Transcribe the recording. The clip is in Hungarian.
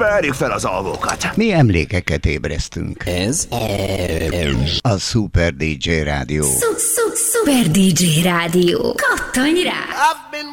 Verjük fel az alvókat. Mi emlékeket ébresztünk. Ez A Super DJ Rádió. Super DJ Rádió. Kattanj rá!